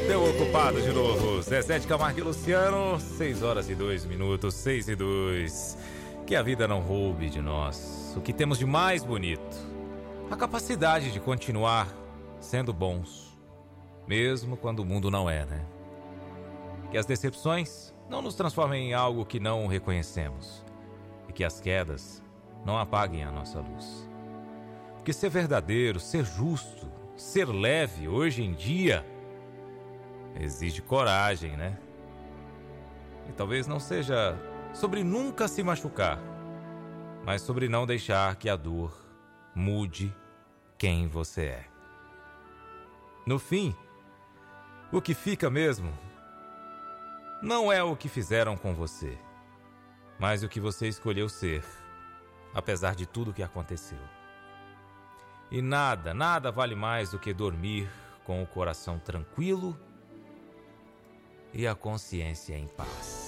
Deu ocupado de novo. Zezé de Camargo e Luciano, 6 horas e 2 minutos, 6 e 2. Que a vida não roube de nós o que temos de mais bonito. A capacidade de continuar sendo bons, mesmo quando o mundo não é, né? Que as decepções não nos transformem em algo que não reconhecemos. E que as quedas não apaguem a nossa luz. Que ser verdadeiro, ser justo, ser leve hoje em dia exige coragem, né? E talvez não seja sobre nunca se machucar, mas sobre não deixar que a dor mude quem você é. No fim, o que fica mesmo não é o que fizeram com você, mas o que você escolheu ser, apesar de tudo que aconteceu. E nada vale mais do que dormir com o coração tranquilo e a consciência em paz.